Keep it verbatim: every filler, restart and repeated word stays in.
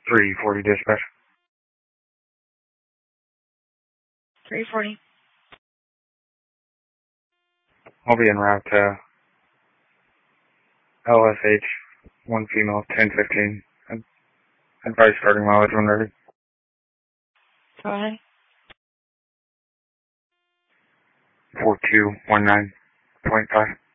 three forty dispatch. three forty. I'll be en route to L S H, one female, ten fifteen. Advise starting mileage when ready. Go ahead. four two one nine point five.